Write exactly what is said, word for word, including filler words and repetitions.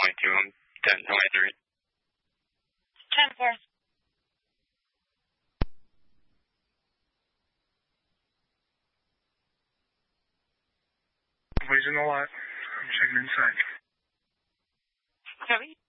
twenty-two, I'm ten twenty-three. ten four. Nobody's in the lot. I'm checking inside. Copy.